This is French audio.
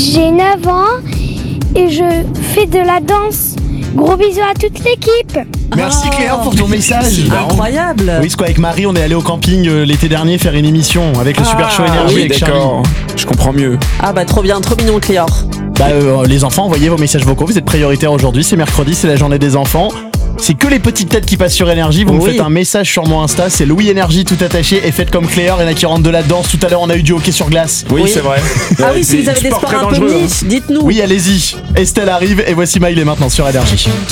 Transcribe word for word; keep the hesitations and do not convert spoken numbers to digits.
J'ai neuf ans et je fais de la danse. Gros bisous à toute l'équipe. Merci Oh. Cléa pour ton message. Incroyable. Oui, parce qu'avec Marie, on est allé au camping euh, l'été dernier faire une émission avec le Ah, Super Show Énergie Oui, avec Charlie. d'accord. Je comprends mieux. Ah bah trop bien, trop mignon Cléor. Bah, euh, les enfants, envoyez vos messages vocaux, vous êtes prioritaires aujourd'hui, c'est mercredi, c'est la journée des enfants. C'est que les petites têtes qui passent sur Énergie. Vous me Oui. faites un message sur mon Insta, c'est Louis Énergie tout attaché et faites comme Cléor, il y en a qui rentrent de la danse. Tout à l'heure, on a eu du hockey sur glace. Oui, Oui. c'est vrai. Ah oui, si C'est vous avez des sport sports très un peu dangereux, hein. niches, dites-nous. Oui, allez-y. Estelle arrive et voici Maïlé maintenant sur Énergie.